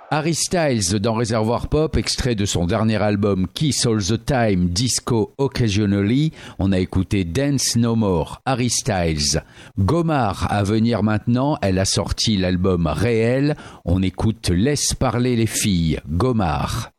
Harry Styles dans Réservoir Pop, extrait de son dernier album Kiss All the Time, Disco Occasionally. On a écouté Dance No More, Harry Styles. Gomard à venir maintenant, elle a sorti l'album Réel. On écoute Laisse parler les filles, Gomard.